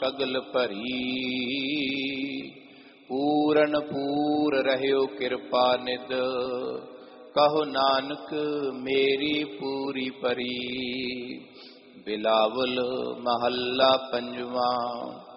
ਕਗਲ ਭਰੀ। ਪੂਰਨ ਪੂਰ ਰਹਿਓ ਕਿਰਪਾ ਨਿਧ, ਕਹੋ ਨਾਨਕ ਮੇਰੀ ਪੂਰੀ ਭਰੀ। ਬਿਲਾਵਲ ਮਹੱਲਾ ਪੰਜਵਾਂ।